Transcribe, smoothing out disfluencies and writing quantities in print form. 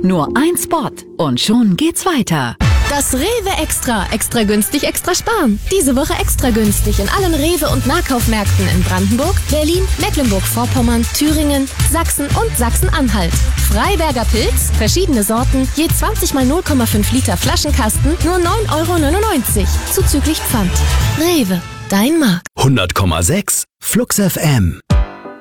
Nur ein Spot und schon geht's weiter. Das Rewe Extra. Extra günstig, extra sparen. Diese Woche extra günstig in allen Rewe- und Nahkaufmärkten in Brandenburg, Berlin, Mecklenburg-Vorpommern, Thüringen, Sachsen und Sachsen-Anhalt. Freiberger Pilz, verschiedene Sorten, je 20 mal 0,5 Liter Flaschenkasten, nur 9,99 € zuzüglich Pfand. Rewe, dein Markt. 100,6 Flux FM.